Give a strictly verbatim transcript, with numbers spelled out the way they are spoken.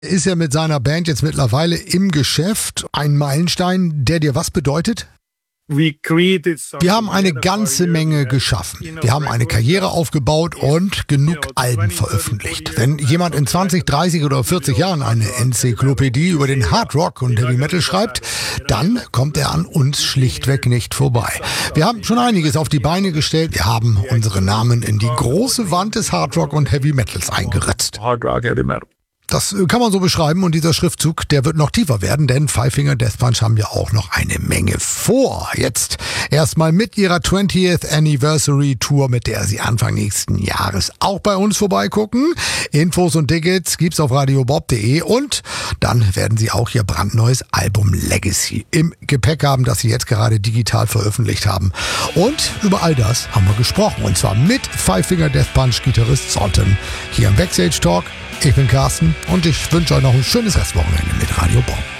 Ist er mit seiner Band jetzt mittlerweile im Geschäft? Ein Meilenstein, der dir was bedeutet? Wir haben eine ganze Menge geschaffen. Wir haben eine Karriere aufgebaut und genug Alben veröffentlicht. Wenn jemand in zwanzig, dreißig oder vierzig Jahren eine Enzyklopädie über den Hard Rock und Heavy Metal schreibt, dann kommt er an uns schlichtweg nicht vorbei. Wir haben schon einiges auf die Beine gestellt. Wir haben unsere Namen in die große Wand des Hard Rock und Heavy Metals eingeritzt. Das kann man so beschreiben und dieser Schriftzug, der wird noch tiefer werden, denn Five Finger Death Punch haben ja auch noch eine Menge vor. Jetzt erstmal mit ihrer twentieth Anniversary Tour, mit der sie Anfang nächsten Jahres auch bei uns vorbeigucken. Infos und Tickets gibt's auf radio bob punkt de und dann werden sie auch ihr brandneues Album Legacy im Gepäck haben, das sie jetzt gerade digital veröffentlicht haben. Und über all das haben wir gesprochen und zwar mit Five Finger Death Punch Gitarrist Thornton hier im Backstage Talk. Ich bin Carsten und ich wünsche euch noch ein schönes Restwochenende mit Radio Bob.